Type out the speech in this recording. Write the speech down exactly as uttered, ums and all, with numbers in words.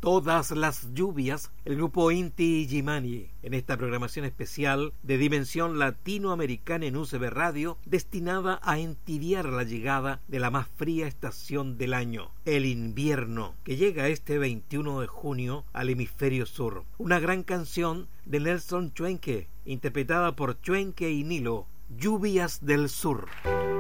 Todas las lluvias, el grupo Inti Illimani, en esta programación especial de dimensión latinoamericana en U C B Radio, destinada a entibiar la llegada de la más fría estación del año, el invierno, que llega este veintiuno de junio al hemisferio sur. Una gran canción de Nelson Chwenque, interpretada por Chwenque y Nilo, Lluvias del Sur.